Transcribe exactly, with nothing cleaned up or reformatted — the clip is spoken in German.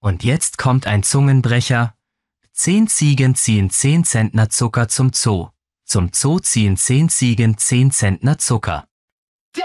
Und jetzt kommt ein Zungenbrecher. Zehn Ziegen ziehen zehn Zentner Zucker zum Zoo. Zum Zoo ziehen zehn Ziegen zehn Zentner Zucker.